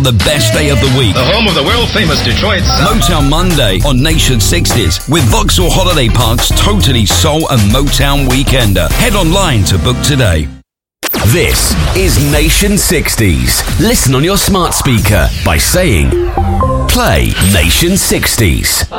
The best day of the week. The home of the world-famous Detroit Sound. Motown Monday on Nation 60s with Vauxhall Holiday Park's totally soul and Motown weekender. Head online to book today. This is Nation 60s. Listen on your smart speaker by saying, play Nation 60s.